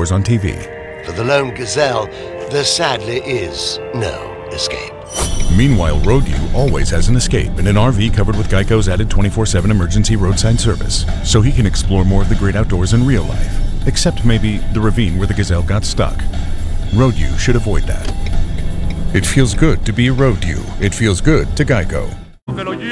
Wars on TV. For the lone gazelle, there sadly is no escape. Meanwhile, Road U always has an escape in an RV covered with Geico's added 24/7 emergency roadside service, so he can explore more of the great outdoors in real life, except maybe the ravine where the gazelle got stuck. Road U should avoid that. It feels good to be Road U. It feels good to Geico. Pero